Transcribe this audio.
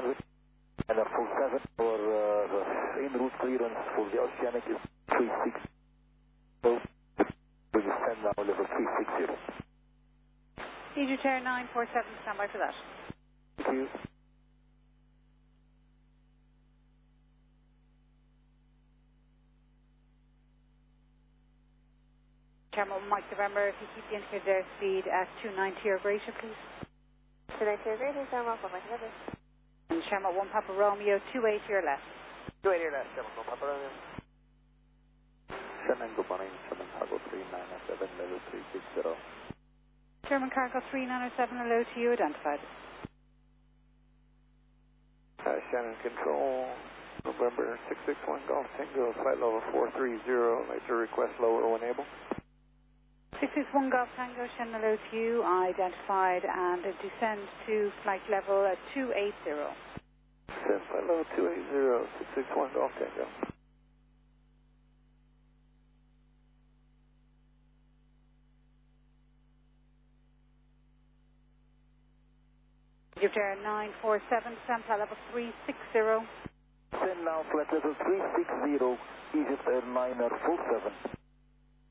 and a full 7 for the en route clearance for the oceanic is 360. We descend now level 360. Egypt Air 947, stand by for that. Thank you. Camel Mike November, if you keep the indicated airspeed at 290 or greater, please. 290 or greater, Shamrock 1 Mike November. And Shamrock 1 Papa Romeo, 280 or less. 280 or less, Shamrock 1 Papa Romeo. Shannon, good morning, Sherman Cargo 3907, level 360. German Cargo 3907, hello to you, identified. Shannon Control, November 661 Golf Tango, flight level 430, like to request lower when able. 661 Golf Tango, Shannon, hello to you, identified, and descend to flight level at 280. Descend flight level 280, 661 Golf Tango. Egypt Air 947, stand flight level 360. Descend now flight level 360, Egypt Air 9 full 7.